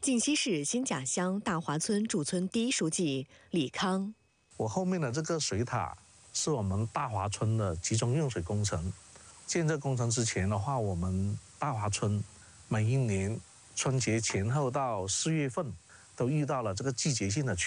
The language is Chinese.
靖西市新甲乡大华村驻村第一书记李康。 我后面的这个水塔是我们大华村的集中用水工程。建设工程之前的话，我们大华村每一年春节前后到4月份都遇到了这个季节性的